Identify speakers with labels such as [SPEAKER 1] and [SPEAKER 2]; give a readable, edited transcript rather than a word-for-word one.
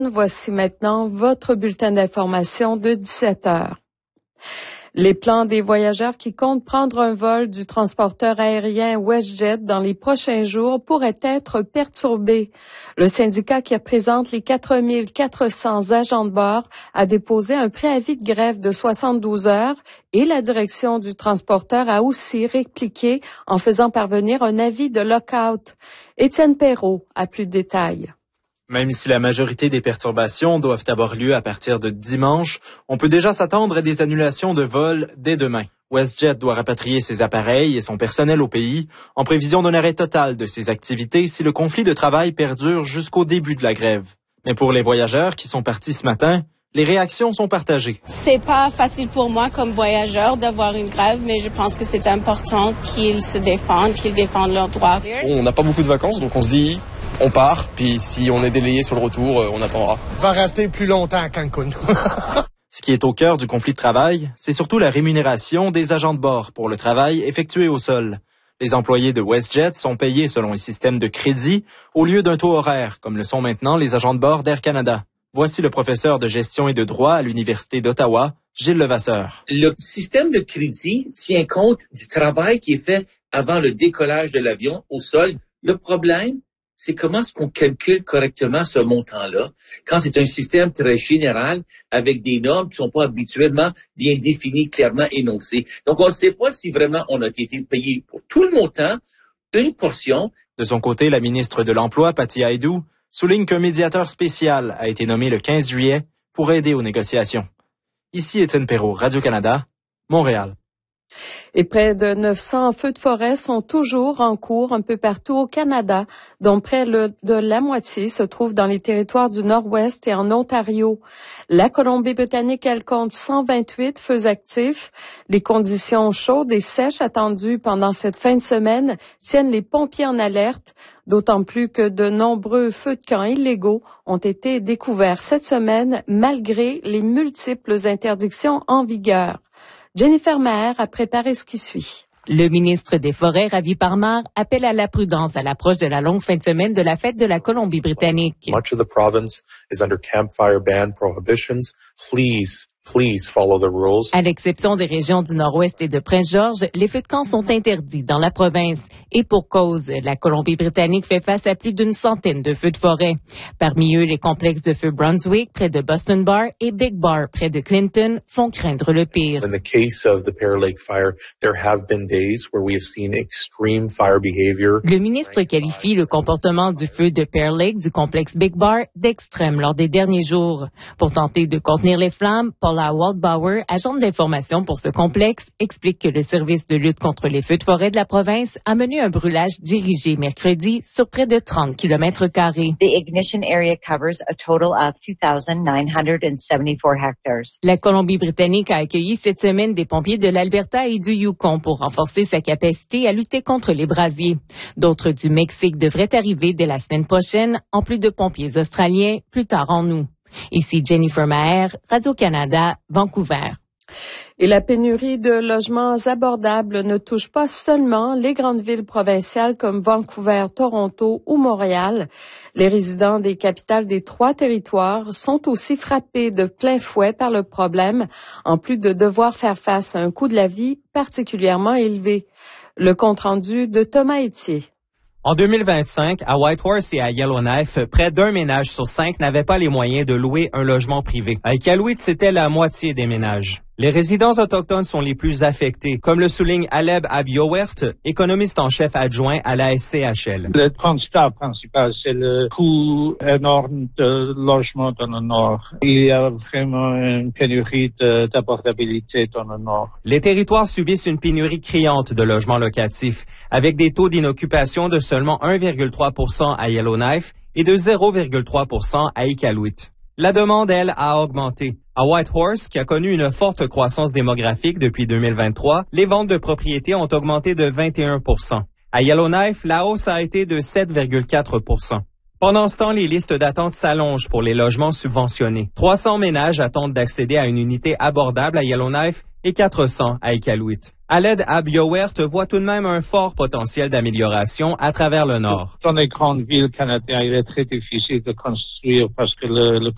[SPEAKER 1] Voici maintenant votre bulletin d'information de 17 heures. Les plans des voyageurs qui comptent prendre un vol du transporteur aérien WestJet dans les prochains jours pourraient être perturbés. Le syndicat qui représente les 4400 agents de bord a déposé un préavis de grève de 72 heures et la direction du transporteur a aussi répliqué en faisant parvenir un avis de lock-out. Étienne Perrault a plus de détails.
[SPEAKER 2] Même si la majorité des perturbations doivent avoir lieu à partir de dimanche, on peut déjà s'attendre à des annulations de vols dès demain. WestJet doit rapatrier ses appareils et son personnel au pays en prévision d'un arrêt total de ses activités si le conflit de travail perdure jusqu'au début de la grève. Mais pour les voyageurs qui sont partis ce matin, les réactions sont partagées.
[SPEAKER 3] C'est pas facile pour moi comme voyageur d'avoir une grève, mais je pense que c'est important qu'ils se défendent, qu'ils défendent leurs droits.
[SPEAKER 4] On n'a pas beaucoup de vacances, donc on se dit... On part, puis si on est délayé sur le retour, on attendra.
[SPEAKER 5] On va rester plus longtemps à Cancun.
[SPEAKER 2] Ce qui est au cœur du conflit de travail, c'est surtout la rémunération des agents de bord pour le travail effectué au sol. Les employés de WestJet sont payés selon un système de crédit au lieu d'un taux horaire, comme le sont maintenant les agents de bord d'Air Canada. Voici le professeur de gestion et de droit à l'Université d'Ottawa, Gilles Levasseur.
[SPEAKER 6] Le système de crédit tient compte du travail qui est fait avant le décollage de l'avion au sol. Le problème, c'est comment est-ce qu'on calcule correctement ce montant-là quand c'est un système très général avec des normes qui sont pas habituellement bien définies, clairement énoncées. Donc, on ne sait pas si vraiment on a été payé pour tout le montant, une portion.
[SPEAKER 2] De son côté, la ministre de l'Emploi, Patty Hajdu, souligne qu'un médiateur spécial a été nommé le 15 juillet pour aider aux négociations. Ici Étienne Perrault, Radio-Canada, Montréal.
[SPEAKER 1] Et près de 900 feux de forêt sont toujours en cours un peu partout au Canada, dont près de la moitié se trouve dans les territoires du Nord-Ouest et en Ontario. La Colombie-Britannique, elle compte 128 feux actifs. Les conditions chaudes et sèches attendues pendant cette fin de semaine tiennent les pompiers en alerte, d'autant plus que de nombreux feux de camp illégaux ont été découverts cette semaine malgré les multiples interdictions en vigueur. Jennifer Maher a préparé ce qui suit.
[SPEAKER 7] Le ministre des Forêts, Ravi Parmar, appelle à la prudence à l'approche de la longue fin de semaine de la fête de la Colombie-Britannique.
[SPEAKER 8] Much of the province is under campfire ban prohibitions. Please follow the rules.
[SPEAKER 7] À l'exception des régions du Nord-Ouest et de Prince-Georges, les feux de camp sont interdits dans la province. Et pour cause, la Colombie-Britannique fait face à plus d'une centaine de feux de forêt. Parmi eux, les complexes de feu Brunswick, près de Boston Bar, et Big Bar, près de Clinton, font craindre le pire.
[SPEAKER 8] In the case of the Pear Lake fire, there have been days where we have seen extreme fire behavior.
[SPEAKER 7] Le ministre qualifie le comportement du feu de Pear Lake du complexe Big Bar d'extrême lors des derniers jours. Pour tenter de contenir les flammes, Paula Waldbauer, agente d'information pour ce complexe, explique que le service de lutte contre les feux de forêt de la province a mené un brûlage dirigé mercredi sur près de 30 km².
[SPEAKER 9] The ignition area covers a total of 2,974 hectares.
[SPEAKER 7] La Colombie-Britannique a accueilli cette semaine des pompiers de l'Alberta et du Yukon pour renforcer sa capacité à lutter contre les brasiers. D'autres du Mexique devraient arriver dès la semaine prochaine, en plus de pompiers australiens plus tard en août. Ici Jennifer Maher, Radio-Canada, Vancouver.
[SPEAKER 1] Et la pénurie de logements abordables ne touche pas seulement les grandes villes provinciales comme Vancouver, Toronto ou Montréal. Les résidents des capitales des 3 territoires sont aussi frappés de plein fouet par le problème, en plus de devoir faire face à un coût de la vie particulièrement élevé. Le compte-rendu de Thomas Etier.
[SPEAKER 10] En 2025, à Whitehorse et à Yellowknife, près d'un ménage sur 5 n'avait pas les moyens de louer un logement privé. À Iqaluit, c'était la moitié des ménages. Les résidents autochtones sont les plus affectés, comme le souligne Aleb Abiowert, économiste en chef adjoint à la SCHL.
[SPEAKER 11] Le constat principal, c'est le coût énorme de logement dans le Nord. Il y a vraiment une pénurie d'abordabilité dans le Nord.
[SPEAKER 10] Les territoires subissent une pénurie criante de logements locatifs, avec des taux d'inoccupation de seulement 1,3% à Yellowknife et de 0,3% à Iqaluit. La demande, elle, a augmenté. À Whitehorse, qui a connu une forte croissance démographique depuis 2023, les ventes de propriétés ont augmenté de 21%. À Yellowknife, la hausse a été de 7,4%. Pendant ce temps, les listes d'attente s'allongent pour les logements subventionnés. 300 ménages attendent d'accéder à une unité abordable à Yellowknife et 400 à Iqaluit. Aled Abiowert voit tout de même un fort potentiel d'amélioration à travers le Nord.
[SPEAKER 11] Dans les grandes villes canadiennes, il est très difficile de construire parce que le